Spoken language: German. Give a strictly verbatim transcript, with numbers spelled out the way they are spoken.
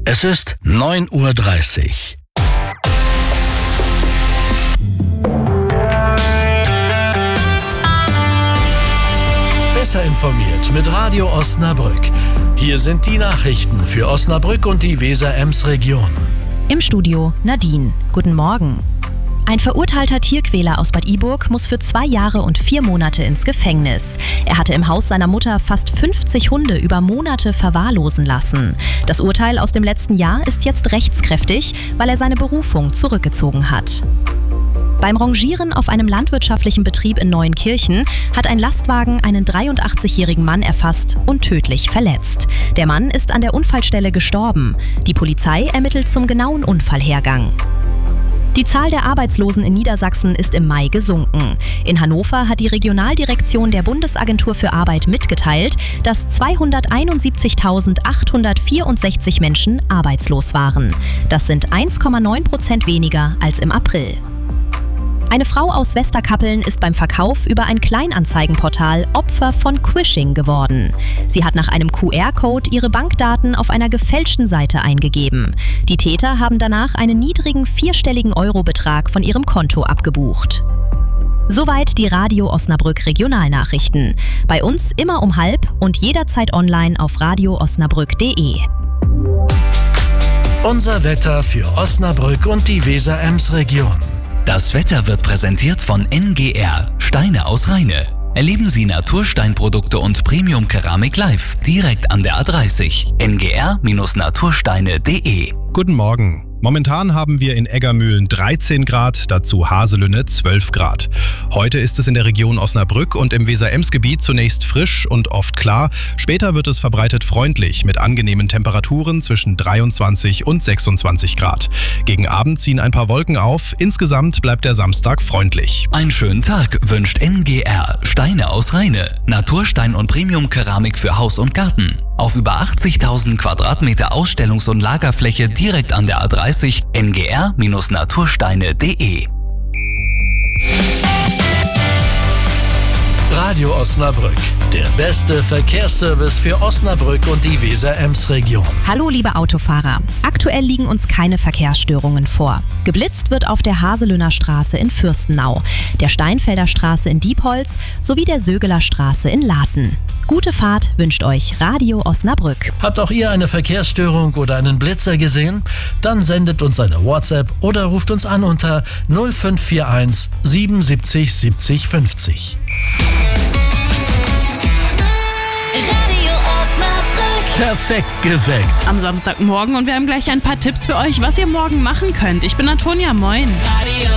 Es ist neun Uhr dreißig. Besser informiert mit Radio Osnabrück. Hier sind die Nachrichten für Osnabrück und die Weser-Ems-Region. Im Studio Nadine. Guten Morgen. Ein verurteilter Tierquäler aus Bad Iburg muss für zwei Jahre und vier Monate ins Gefängnis. Er hatte im Haus seiner Mutter fast fünfzig Hunde über Monate verwahrlosen lassen. Das Urteil aus dem letzten Jahr ist jetzt rechtskräftig, weil er seine Berufung zurückgezogen hat. Beim Rangieren auf einem landwirtschaftlichen Betrieb in Neuenkirchen hat ein Lastwagen einen dreiundachtzigjährigen Mann erfasst und tödlich verletzt. Der Mann ist an der Unfallstelle gestorben. Die Polizei ermittelt zum genauen Unfallhergang. Die Zahl der Arbeitslosen in Niedersachsen ist im Mai gesunken. In Hannover hat die Regionaldirektion der Bundesagentur für Arbeit mitgeteilt, dass zweihunderteinundsiebzigtausendachthundertvierundsechzig Menschen arbeitslos waren. Das sind eins Komma neun Prozent weniger als im April. Eine Frau aus Westerkappeln ist beim Verkauf über ein Kleinanzeigenportal Opfer von Quishing geworden. Sie hat nach einem Q R-Code ihre Bankdaten auf einer gefälschten Seite eingegeben. Die Täter haben danach einen niedrigen vierstelligen Eurobetrag von ihrem Konto abgebucht. Soweit die Radio Osnabrück Regionalnachrichten. Bei uns immer um halb und jederzeit online auf radio osnabrück punkt de. Unser Wetter für Osnabrück und die Weser-Ems-Region. Das Wetter wird präsentiert von N G R, Steine aus Rheine. Erleben Sie Natursteinprodukte und Premium-Keramik live, direkt an der A dreißig. N G R Natursteine punkt de. Guten Morgen. Momentan haben wir in Eggermühlen dreizehn Grad, dazu Haselünne zwölf Grad. Heute ist es in der Region Osnabrück und im Weser-Ems-Gebiet zunächst frisch und oft klar. Später wird es verbreitet freundlich mit angenehmen Temperaturen zwischen dreiundzwanzig und sechsundzwanzig Grad. Gegen Abend ziehen ein paar Wolken auf. Insgesamt bleibt der Samstag freundlich. Einen schönen Tag wünscht N G R, Steine aus Rheine. Naturstein und Premium-Keramik für Haus und Garten. Auf über achtzigtausend Quadratmeter Ausstellungs- und Lagerfläche direkt an der A dreißig. N G R Natursteine punkt de. Radio Osnabrück, der beste Verkehrsservice für Osnabrück und die Weser-Ems-Region. Hallo liebe Autofahrer, aktuell liegen uns keine Verkehrsstörungen vor. Geblitzt wird auf der Haselöner Straße in Fürstenau, der Steinfelder Straße in Diepholz sowie der Sögeler Straße in Laten. Gute Fahrt wünscht euch Radio Osnabrück. Habt auch ihr eine Verkehrsstörung oder einen Blitzer gesehen? Dann sendet uns eine WhatsApp oder ruft uns an unter null fünf vier eins siebenundsiebzig siebzig fünfzig. Radio Osnabrück. Perfekt geweckt. Am Samstagmorgen und wir haben gleich ein paar Tipps für euch, was ihr morgen machen könnt. Ich bin Antonia, moin. Radio